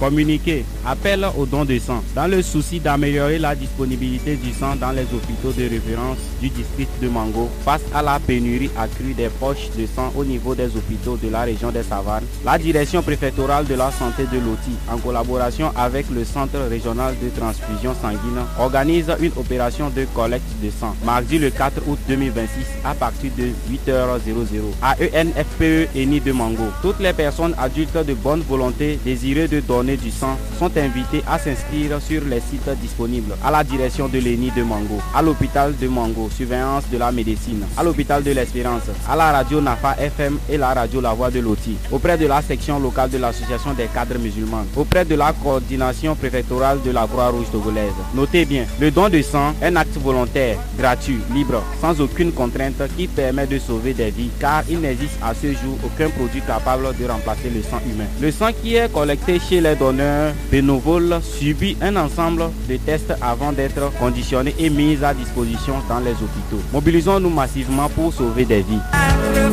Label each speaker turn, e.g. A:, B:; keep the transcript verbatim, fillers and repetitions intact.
A: Communiqué. Appel au don de sang. Dans le souci d'améliorer la disponibilité du sang dans les hôpitaux de référence du district de Mango, face à la pénurie accrue des poches de sang au niveau des hôpitaux de la région des Savanes, la direction préfectorale de la santé de Loti, en collaboration avec le centre régional de transfusion sanguine, organise une opération de collecte de sang mardi le quatre août deux mille vingt-six à partir de huit heures à E N F P E Eni de Mango. Toutes les personnes adultes de bonne volonté désireuses de donner du sang sont invitées à s'inscrire sur les sites disponibles à la direction de l'Eni de Mango, à l'hôpital de Mango, surveillance de la médecine, à l'hôpital de l'Espérance, à la radio Nafa F M et la radio La Voix de Loti, auprès de la section locale de l'association des cadres musulmans, auprès de la coordination préfectorale de la Croix-Rouge togolaise. Notez bien, le don de sang est un acte volontaire, gratuit, libre, sans aucune contrainte qui permet de sauver des vies, car il n'existe à ce jour aucun produit capable de remplacer le sang humain. Le sang qui est collecté chez les donneurs bénévoles subit un ensemble de tests avant d'être conditionné et mis à disposition dans les hôpitaux. Mobilisons-nous massivement pour sauver des vies.